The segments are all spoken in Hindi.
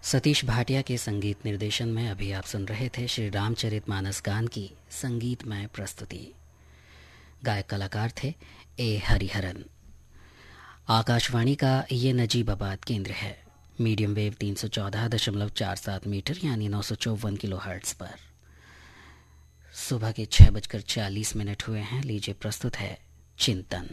सतीश भाटिया के संगीत निर्देशन में अभी आप सुन रहे थे श्री रामचरितमानस गान की संगीतमय प्रस्तुति। गायक कलाकार थे ए हरिहरन। आकाशवाणी का ये नजीबाबाद केंद्र है। मीडियम वेव 314.47 मीटर यानी 954 किलोहर्ट्ज पर। सुबह के 6:40 हुए हैं। लीजिए प्रस्तुत है चिंतन।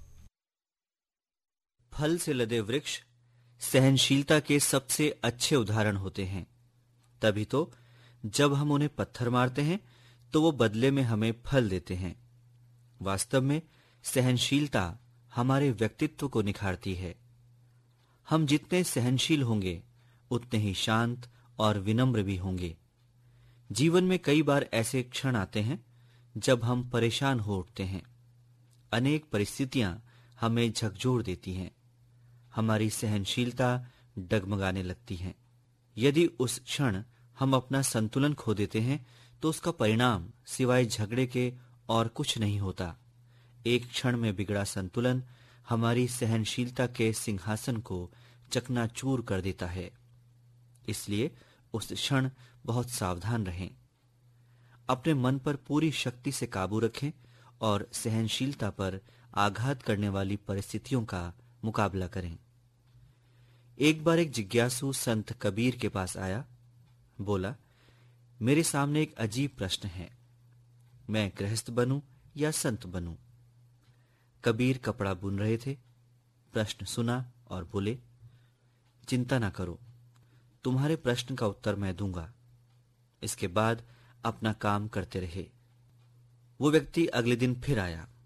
फल से लदे वृक्ष सहनशीलता के सबसे अच्छे उदाहरण होते हैं। तभी तो जब हम उन्हें पत्थर मारते हैं तो वो बदले में हमें फल देते हैं। वास्तव में सहनशीलता हमारे व्यक्तित्व को निखारती है। हम जितने सहनशील होंगे उतने ही शांत और विनम्र भी होंगे। जीवन में कई बार ऐसे क्षण आते हैं जब हम परेशान हो उठते हैं। अनेक परिस्थितियां हमें झकझोर देती हैं। हमारी सहनशीलता डगमगाने लगती है। यदि उस क्षण हम अपना संतुलन खो देते हैं तो उसका परिणाम सिवाय झगड़े के और कुछ नहीं होता। एक क्षण में बिगड़ा संतुलन हमारी सहनशीलता के सिंहासन को चकनाचूर कर देता है। इसलिए उस क्षण बहुत सावधान रहें। अपने मन पर पूरी शक्ति से काबू रखें और सहनशीलता पर आघात करने वाली परिस्थितियों का मुकाबला करें। एक बार एक जिज्ञासु संत कबीर के पास आया। बोला, मेरे सामने एक अजीब प्रश्न है, मैं गृहस्थ बनूं या संत बनूं? कबीर कपड़ा बुन रहे थे। प्रश्न सुना और बोले, चिंता ना करो, तुम्हारे प्रश्न का उत्तर मैं दूंगा। इसके बाद अपना काम करते रहे। वो व्यक्ति अगले दिन फिर आया।